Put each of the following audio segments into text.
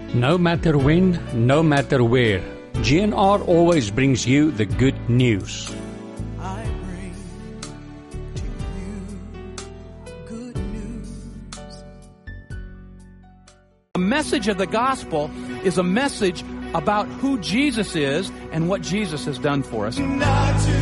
No matter when, no matter where, GNR always brings you the good news. I bring to you good news. The message of the gospel is a message about who Jesus is and what Jesus has done for us. Not to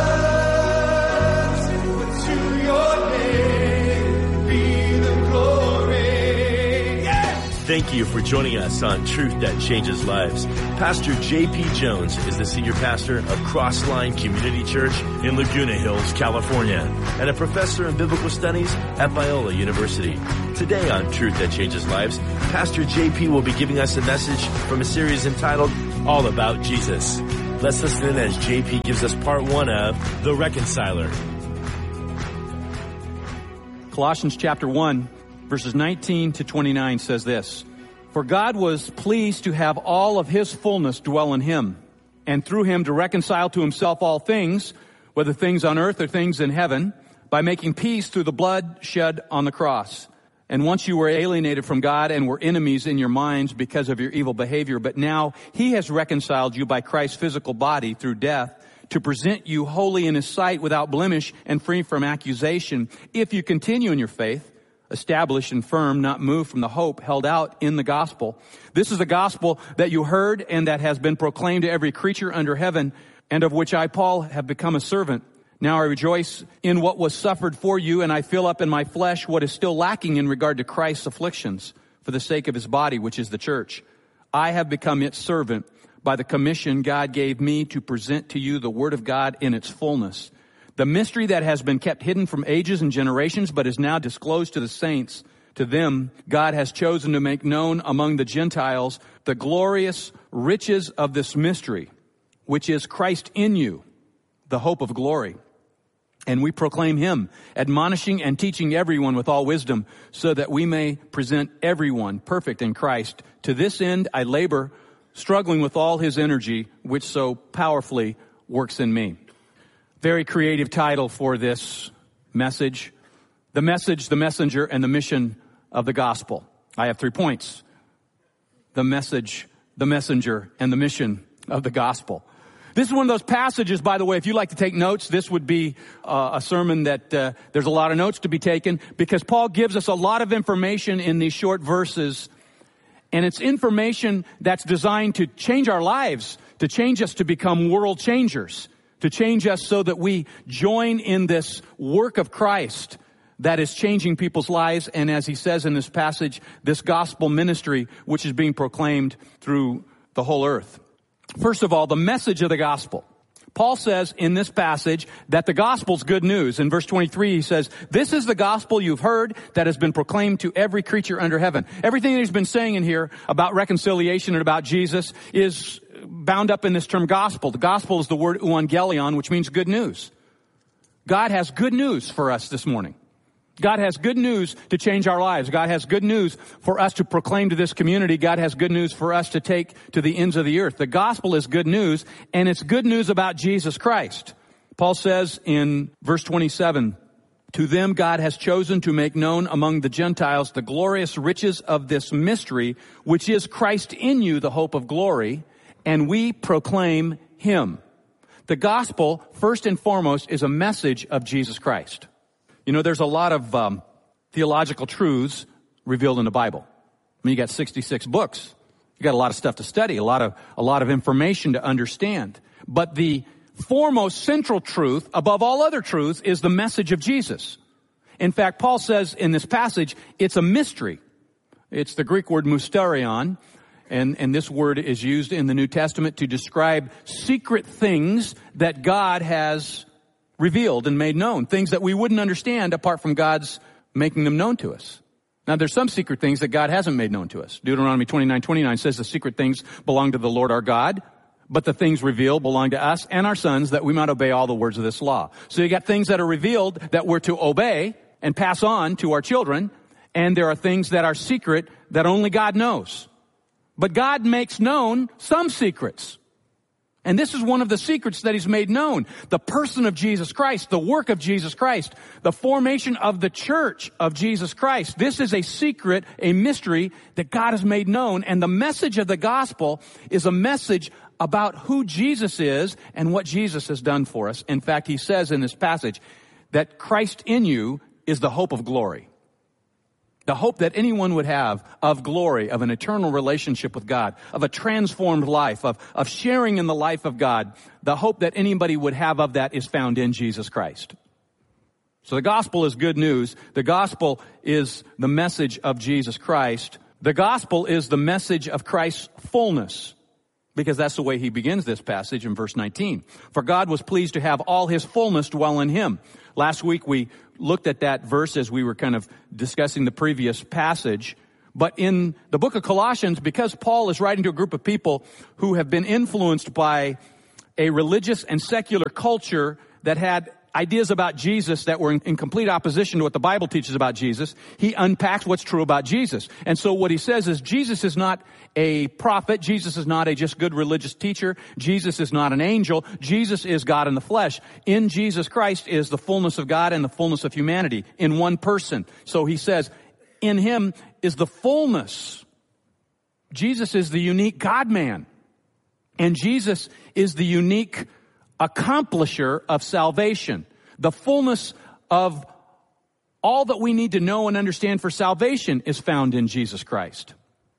us, but to your name be the glory. Yeah! Thank you for joining us on Truth That Changes Lives. Pastor J.P. Jones is the senior pastor of Crossline Community Church in Laguna Hills, California, and a professor in biblical studies at Biola University. Today on Truth That Changes Lives, Pastor J.P. will be giving us a message from a series entitled All About Jesus. Let's listen in as J.P. gives us part one of The Reconciler. Colossians chapter 1, verses 19 to 29 says this, "For God was pleased to have all of his fullness dwell in him, and through him to reconcile to himself all things, whether things on earth or things in heaven, by making peace through the blood shed on the cross. And once you were alienated from God and were enemies in your minds because of your evil behavior, but now he has reconciled you by Christ's physical body through death to present you holy in his sight without blemish and free from accusation, if you continue in your faith, established and firm, not moved from the hope held out in the gospel. This is the gospel that you heard and that has been proclaimed to every creature under heaven, and of which I, Paul, have become a servant. Now I rejoice in what was suffered for you, and I fill up in my flesh what is still lacking in regard to Christ's afflictions for the sake of his body, which is the church. I have become its servant by the commission God gave me to present to you the word of God in its fullness. The mystery that has been kept hidden from ages and generations, but is now disclosed to the saints. To them, God has chosen to make known among the Gentiles the glorious riches of this mystery, which is Christ in you, the hope of glory. And we proclaim him, admonishing and teaching everyone with all wisdom, so that we may present everyone perfect in Christ. To this end I labor, struggling with all his energy, which so powerfully works in me." Very creative title for this message. The message, the messenger, and the mission of the gospel. I have 3 points. The message, the messenger, and the mission of the gospel. This is one of those passages, by the way, if you like to take notes, this would be a sermon that there's a lot of notes to be taken, because Paul gives us a lot of information in these short verses, and it's information that's designed to change our lives, to change us to become world changers, to change us so that we join in this work of Christ that is changing people's lives, and as he says in this passage, this gospel ministry which is being proclaimed through the whole earth. First of all, the message of the gospel. Paul says in this passage that the gospel's good news. In verse 23, he says, "This is the gospel you've heard that has been proclaimed to every creature under heaven." Everything that he's been saying in here about reconciliation and about Jesus is bound up in this term gospel. The gospel is the word euangelion, which means good news. God has good news for us this morning. God has good news to change our lives. God has good news for us to proclaim to this community. God has good news for us to take to the ends of the earth. The gospel is good news, and it's good news about Jesus Christ. Paul says in verse 27, "To them God has chosen to make known among the Gentiles the glorious riches of this mystery, which is Christ in you, the hope of glory, and we proclaim him." The gospel, first and foremost, is a message of Jesus Christ. You know, there's a lot of theological truths revealed in the Bible. I mean, you got 66 books. You got a lot of stuff to study, a lot of information to understand. But the foremost central truth, above all other truths, is the message of Jesus. In fact, Paul says in this passage, it's a mystery. It's the Greek word mysterion, and this word is used in the New Testament to describe secret things that God has revealed and made known, things that we wouldn't understand apart from God's making them known to us. Now, there's some secret things that God hasn't made known to us. Deuteronomy 29:29 says the secret things belong to the Lord our God, but the things revealed belong to us and our sons, that we might obey all the words of this law. So you got things that are revealed that we're to obey and pass on to our children, and there are things that are secret that only God knows. But God makes known some secrets. And this is one of the secrets that he's made known. The person of Jesus Christ, the work of Jesus Christ, the formation of the church of Jesus Christ. This is a secret, a mystery that God has made known. And the message of the gospel is a message about who Jesus is and what Jesus has done for us. In fact, he says in this passage that Christ in you is the hope of glory. The hope that anyone would have of glory, of an eternal relationship with God, of a transformed life, of sharing in the life of God. The hope that anybody would have of that is found in Jesus Christ. So the gospel is good news. The gospel is the message of Jesus Christ. The gospel is the message of Christ's fullness, because that's the way he begins this passage in verse 19. For God was pleased to have all his fullness dwell in him. Last week we looked at that verse as we were kind of discussing the previous passage. But in the book of Colossians, because Paul is writing to a group of people who have been influenced by a religious and secular culture that had ideas about Jesus that were in complete opposition to what the Bible teaches about Jesus, he unpacks what's true about Jesus. And so what he says is Jesus is not a prophet. Jesus is not a just good religious teacher. Jesus is not an angel. Jesus is God in the flesh. In Jesus Christ is the fullness of God and the fullness of humanity in one person. So he says, in him is the fullness. Jesus is the unique God-man. And Jesus is the unique accomplisher of salvation. The fullness of all that we need to know and understand for salvation is found in Jesus Christ.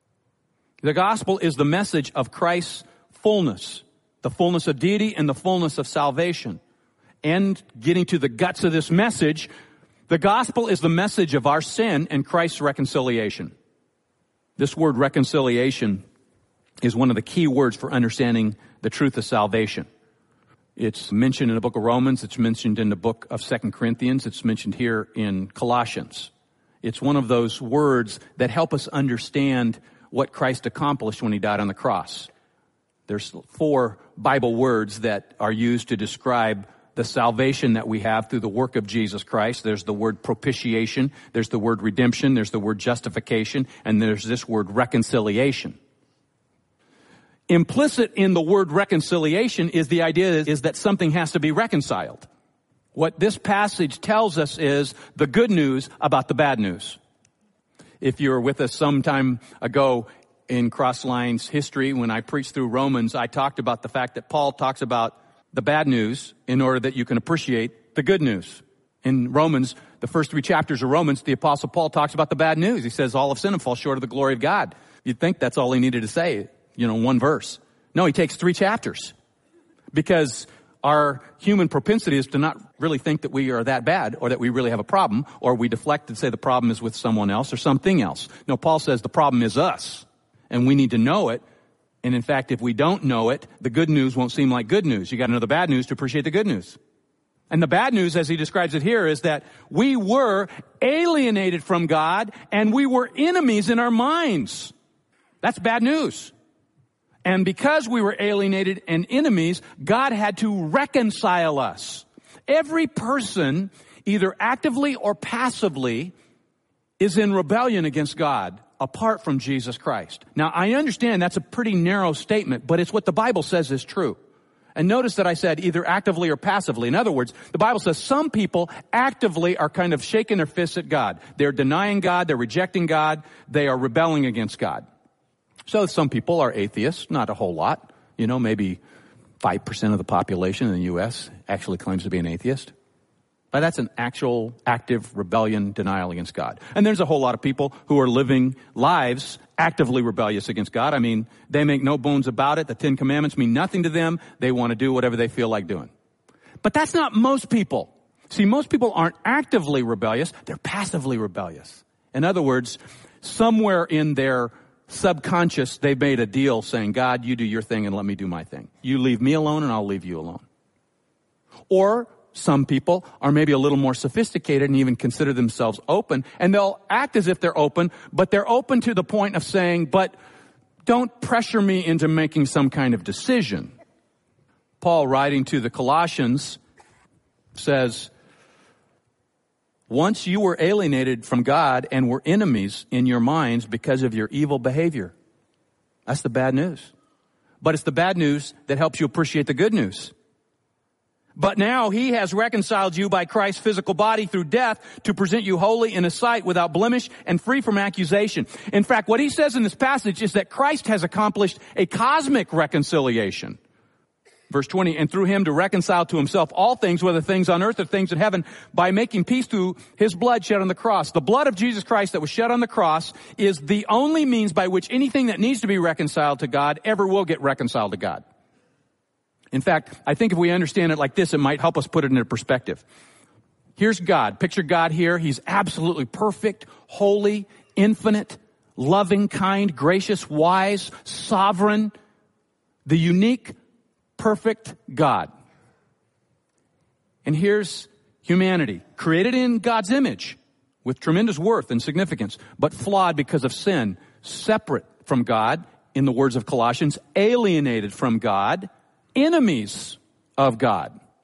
The gospel is the message of Christ's fullness, the fullness of deity and the fullness of salvation. And getting to the guts of this message, the gospel is the message of our sin and Christ's reconciliation. This word reconciliation is one of the key words for understanding the truth of salvation. It's mentioned in the book of Romans. It's mentioned in the book of 2 Corinthians. It's mentioned here in Colossians. It's one of those words that help us understand what Christ accomplished when he died on the cross. There's 4 Bible words that are used to describe the salvation that we have through the work of Jesus Christ. There's the word propitiation. There's the word redemption. There's the word justification. And there's this word reconciliation. Implicit in the word reconciliation is the idea is that something has to be reconciled. What this passage tells us is the good news about the bad news. If you were with us some time ago in Crossline's history, when I preached through Romans, I talked about the fact that Paul talks about the bad news in order that you can appreciate the good news. In Romans, the first 3 chapters of Romans, the Apostle Paul talks about the bad news. He says all have sinned and fall short of the glory of God. You'd think that's all he needed to say. 1 verse. No, he takes 3 chapters because our human propensity is to not really think that we are that bad or that we really have a problem, or we deflect and say the problem is with someone else or something else. No, Paul says the problem is us and we need to know it. And in fact, if we don't know it, the good news won't seem like good news. You got to know the bad news to appreciate the good news. And the bad news, as he describes it here, is that we were alienated from God and we were enemies in our minds. That's bad news. And because we were alienated and enemies, God had to reconcile us. Every person, either actively or passively, is in rebellion against God apart from Jesus Christ. Now, I understand that's a pretty narrow statement, but it's what the Bible says is true. And notice that I said either actively or passively. In other words, the Bible says some people actively are kind of shaking their fists at God. They're denying God, they're rejecting God, they are rebelling against God. So some people are atheists, not a whole lot. Maybe 5% of the population in the U.S. actually claims to be an atheist. But that's an actual active rebellion, denial against God. And there's a whole lot of people who are living lives actively rebellious against God. I mean, they make no bones about it. The 10 Commandments mean nothing to them. They want to do whatever they feel like doing. But that's not most people. See, most people aren't actively rebellious. They're passively rebellious. In other words, somewhere in their subconscious, they've made a deal saying, God, you do your thing and let me do my thing. You leave me alone and I'll leave you alone. Or some people are maybe a little more sophisticated and even consider themselves open, and they'll act as if they're open, but they're open to the point of saying, but don't pressure me into making some kind of decision. Paul, writing to the Colossians, says, once you were alienated from God and were enemies in your minds because of your evil behavior. That's the bad news. but it's the bad news that helps you appreciate the good news. But now he has reconciled you by Christ's physical body through death to present you holy in his sight without blemish and free from accusation. In fact, what he says in this passage is that Christ has accomplished a cosmic reconciliation. Verse 20, and through him to reconcile to himself all things, whether things on earth or things in heaven, by making peace through his blood shed on the cross. The blood of Jesus Christ that was shed on the cross is the only means by which anything that needs to be reconciled to God ever will get reconciled to God. In fact, I think if we understand it like this, it might help us put it into perspective. Here's God. Picture God here. He's absolutely perfect, holy, infinite, loving, kind, gracious, wise, sovereign, the unique, perfect God. And here's humanity, created in God's image with tremendous worth and significance, but flawed because of sin, separate from God, in the words of Colossians, alienated from God, enemies of God.